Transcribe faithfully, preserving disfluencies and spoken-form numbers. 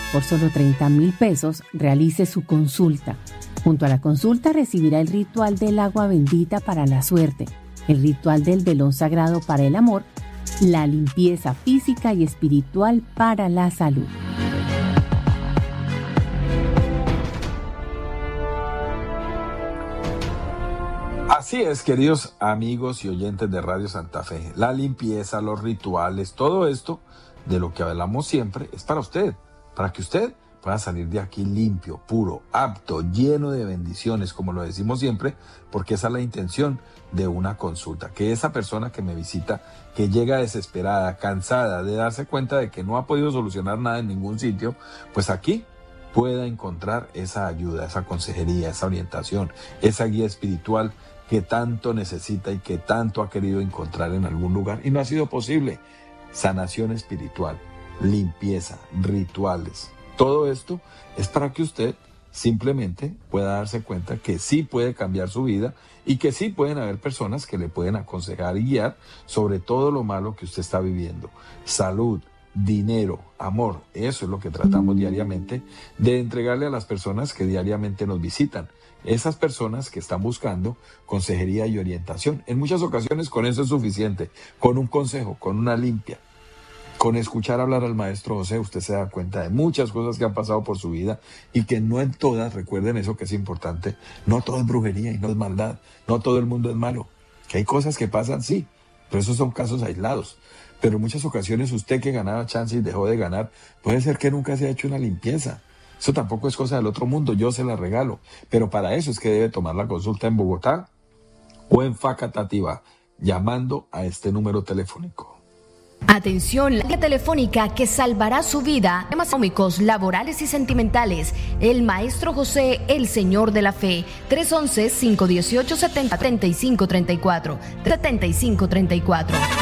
Por solo treinta mil pesos, realice su consulta. Junto a la consulta recibirá el ritual del agua bendita para la suerte, el ritual del velón sagrado para el amor, la limpieza física y espiritual para la salud. Así es, queridos amigos y oyentes de Radio Santa Fe, la limpieza, los rituales, todo esto de lo que hablamos siempre es para usted, para que usted pueda salir de aquí limpio, puro, apto, lleno de bendiciones, como lo decimos siempre, porque esa es la intención de una consulta, que esa persona que me visita, que llega desesperada, cansada de darse cuenta de que no ha podido solucionar nada en ningún sitio, pues aquí pueda encontrar esa ayuda, esa consejería, esa orientación, esa guía espiritual que tanto necesita y que tanto ha querido encontrar en algún lugar y no ha sido posible. Sanación espiritual, limpieza, rituales, todo esto es para que usted simplemente pueda darse cuenta que sí puede cambiar su vida y que sí pueden haber personas que le pueden aconsejar y guiar sobre todo lo malo que usted está viviendo. Salud, dinero, amor, eso es lo que tratamos diariamente de entregarle a las personas que diariamente nos visitan. Esas personas que están buscando consejería y orientación. En muchas ocasiones con eso es suficiente, con un consejo, con una limpia. Con escuchar hablar al maestro José, usted se da cuenta de muchas cosas que han pasado por su vida y que no en todas, recuerden eso que es importante, no todo es brujería y no es maldad, no todo el mundo es malo. Que hay cosas que pasan, sí, pero esos son casos aislados. Pero en muchas ocasiones usted que ganaba chance y dejó de ganar, puede ser que nunca se ha hecho una limpieza. Eso tampoco es cosa del otro mundo, yo se la regalo. Pero para eso es que debe tomar la consulta en Bogotá o en Facatativá, llamando a este número telefónico. Atención, la guía telefónica que salvará su vida. Temas económicos, laborales y sentimentales. El Maestro José, el Señor de la Fe. tres once, cinco dieciocho, setenta, treinta y cinco treinta y cuatro. setenta y cinco treinta y cuatro.